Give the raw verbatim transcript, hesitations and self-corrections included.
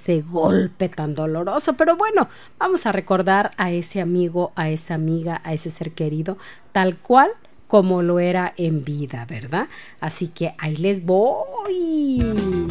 ese golpe tan doloroso. Pero bueno, vamos a recordar a ese amigo, a esa amiga, a ese ser querido, tal cual como lo era en vida, ¿verdad? Así que ahí les voy.